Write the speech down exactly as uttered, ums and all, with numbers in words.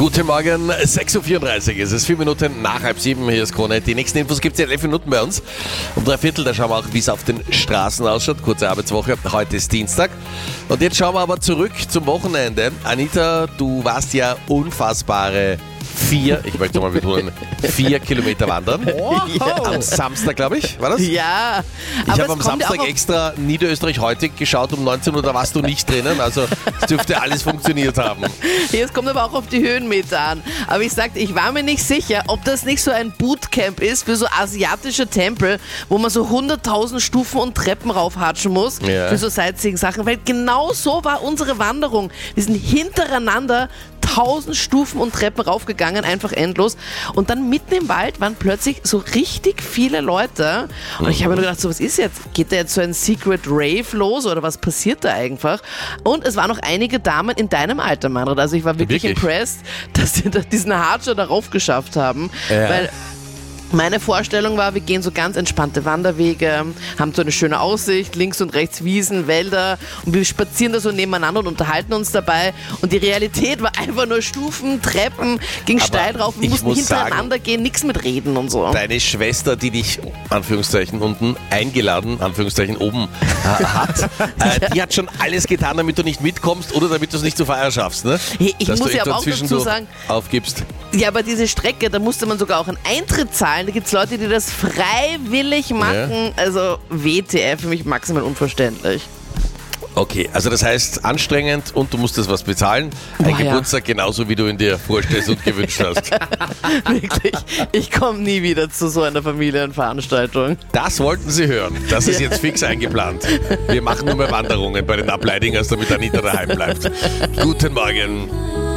Guten Morgen, sechs Uhr vierunddreißig, es ist vier Minuten nach halb sieben, hier ist Krone. Die nächsten Infos gibt es in elf Minuten bei uns. Um drei Viertel, da schauen wir auch, wie es auf den Straßen ausschaut. Kurze Arbeitswoche, heute ist Dienstag. Und jetzt schauen wir aber zurück zum Wochenende. Anita, du warst ja unfassbare vier, ich möchte mal betonen, vier Kilometer wandern. Oh. Am Samstag, glaube ich, war das? Ja. Ich habe am Samstag ja extra Niederösterreich heute geschaut, um neunzehn Uhr, da warst du nicht drinnen, also es dürfte alles funktioniert haben. Ja, es kommt aber auch auf die Höhenmeter an. Aber ich sagte, ich war mir nicht sicher, ob das nicht so ein Bootcamp ist für so asiatische Tempel, wo man so hunderttausend Stufen und Treppen raufhatschen muss, ja. für so Sightseeing-Sachen, weil genau so war unsere Wanderung. Wir sind hintereinander tausend Stufen und Treppen raufgegangen, einfach endlos. Und dann mitten im Wald waren plötzlich so richtig viele Leute. Und ich habe mir nur gedacht, so, was ist jetzt? Geht da jetzt so ein Secret Rave los oder was passiert da einfach? Und es waren noch einige Damen in deinem Alter, Manfred. Also ich war wirklich, Wirklich? impressed, dass sie diesen Hardscher darauf geschafft haben. Ja. Weil meine Vorstellung war, wir gehen so ganz entspannte Wanderwege, haben so eine schöne Aussicht, links und rechts Wiesen, Wälder und wir spazieren da so nebeneinander und unterhalten uns dabei. Und die Realität war einfach nur Stufen, Treppen, ging Aber steil drauf, wir ich mussten muss hintereinander gehen, nichts mit reden und so. Deine Schwester, die dich, Anführungszeichen, unten eingeladen, Anführungszeichen, oben äh, hat, äh, die hat schon alles getan, damit du nicht mitkommst oder damit du es nicht zur Feier schaffst, ne? Ich, ich Dass muss du ja aber irgendwann auch dazu zwischendurch sagen, aufgibst. ja, aber diese Strecke, da musste man sogar auch einen Eintritt zahlen. Da gibt es Leute, die das freiwillig machen. Ja. Also W T F, für mich maximal unverständlich. Okay, also das heißt anstrengend und du musstest was bezahlen. Ein Boah, ja. Geburtstag genauso, wie du ihn dir vorstellst und gewünscht hast. Wirklich, ich komme nie wieder zu so einer Familienveranstaltung. Das wollten Sie hören. Das ist jetzt fix eingeplant. Wir machen nur mehr Wanderungen bei den Ableidingers, damit Anita daheim bleibt. Guten Morgen.